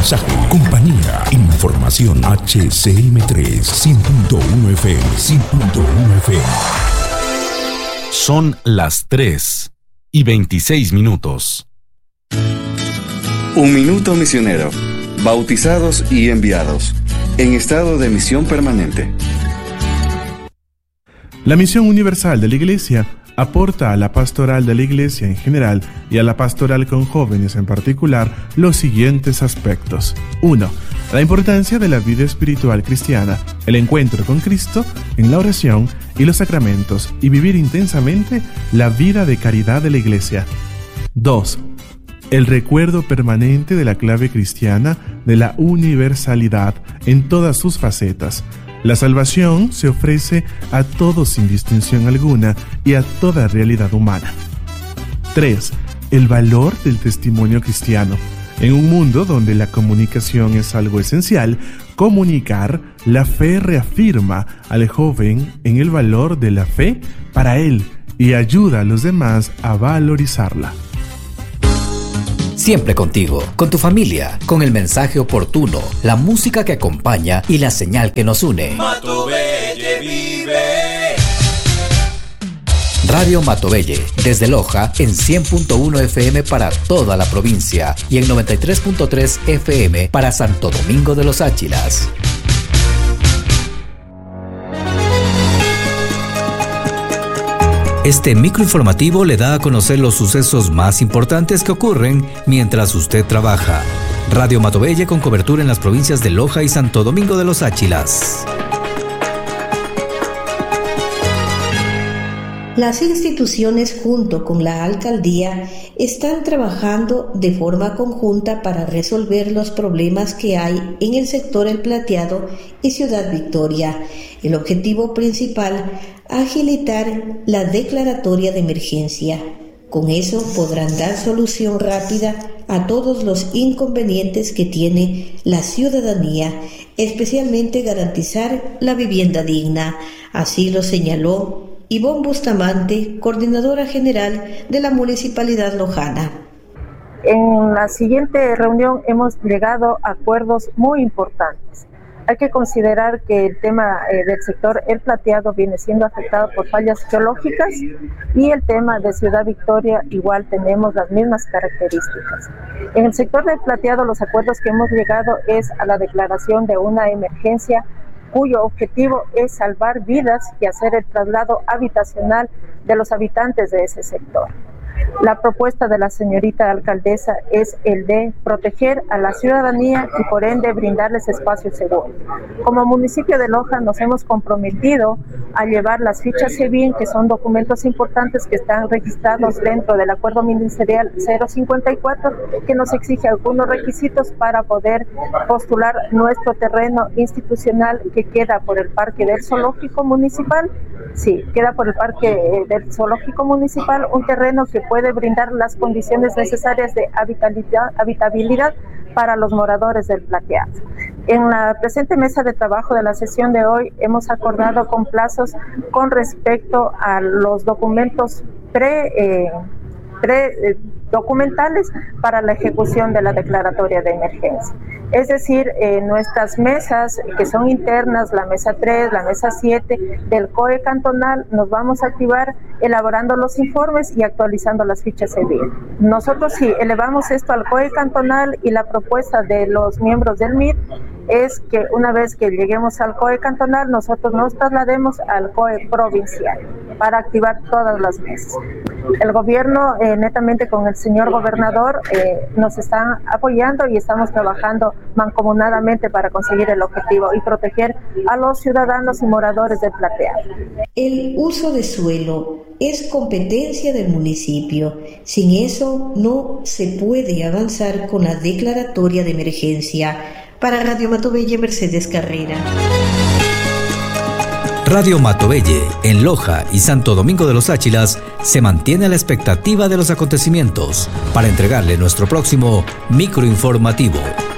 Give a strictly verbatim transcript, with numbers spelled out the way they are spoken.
mensaje, compañía, información. H C M tres, cien punto uno F M, cien punto uno F M. Son las tres y veintiséis minutos. Un minuto misionero. Bautizados y enviados. En estado de misión permanente. La misión universal de la Iglesia aporta a la pastoral de la Iglesia en general y a la pastoral con jóvenes en particular los siguientes aspectos. uno. La importancia de la vida espiritual cristiana, el encuentro con Cristo en la oración y los sacramentos y vivir intensamente la vida de caridad de la Iglesia. dos. El recuerdo permanente de la clave cristiana de la universalidad en todas sus facetas. La salvación se ofrece a todos sin distinción alguna y a toda realidad humana. tres. El valor del testimonio cristiano. En un mundo donde la comunicación es algo esencial, comunicar la fe reafirma al joven en el valor de la fe para él y ayuda a los demás a valorizarla. Siempre contigo, con tu familia, con el mensaje oportuno, la música que acompaña y la señal que nos une. Matovelle vive. Radio Matovelle, desde Loja en cien punto uno F M para toda la provincia y en noventa y tres punto tres F M para Santo Domingo de los Áchilas. Este microinformativo le da a conocer los sucesos más importantes que ocurren mientras usted trabaja. Radio Matovelle con cobertura en las provincias de Loja y Santo Domingo de los Áchilas. Las instituciones junto con la alcaldía están trabajando de forma conjunta para resolver los problemas que hay en el sector El Plateado y Ciudad Victoria. El objetivo principal, agilitar la declaratoria de emergencia. Con eso podrán dar solución rápida a todos los inconvenientes que tiene la ciudadanía, especialmente garantizar la vivienda digna. Así lo señaló Ivonne Bustamante, coordinadora general de la Municipalidad Lojana. En la siguiente reunión hemos llegado a acuerdos muy importantes. Hay que considerar que el tema eh, del sector El Plateado viene siendo afectado por fallas geológicas y el tema de Ciudad Victoria igual tenemos las mismas características. En el sector del Plateado los acuerdos que hemos llegado es a la declaración de una emergencia cuyo objetivo es salvar vidas y hacer el traslado habitacional de los habitantes de ese sector. La propuesta de la señorita alcaldesa es el de proteger a la ciudadanía y por ende brindarles espacios seguros. Como municipio de Loja nos hemos comprometido a llevar las fichas SEBIN, que son documentos importantes que están registrados dentro del acuerdo ministerial cero cincuenta y cuatro, que nos exige algunos requisitos para poder postular nuestro terreno institucional que queda por el Parque del Zoológico Municipal. Sí, queda por el Parque eh, del Zoológico Municipal, un terreno que puede brindar las condiciones necesarias de habitabilidad, habitabilidad para los moradores del Plateado. En la presente mesa de trabajo de la sesión de hoy hemos acordado con plazos con respecto a los documentos pre, eh, pre eh, documentales para la ejecución de la declaratoria de emergencia. Es decir, eh, nuestras mesas que son internas, la mesa tres, la mesa siete del C O E cantonal, nos vamos a activar elaborando los informes y actualizando las fichas SEBIN. Nosotros sí elevamos esto al C O E cantonal y la propuesta de los miembros del M I R es que una vez que lleguemos al C O E cantonal, nosotros nos traslademos al C O E provincial para activar todas las mesas. El gobierno, eh, netamente con el señor gobernador, eh, nos están apoyando y estamos trabajando mancomunadamente para conseguir el objetivo y proteger a los ciudadanos y moradores del Plateado. El uso de suelo es competencia del municipio. Sin eso no se puede avanzar con la declaratoria de emergencia. Para Radio Matovelle, Mercedes Carrera. Radio Matovelle, en Loja y Santo Domingo de los Áchilas, se mantiene a la expectativa de los acontecimientos para entregarle nuestro próximo microinformativo.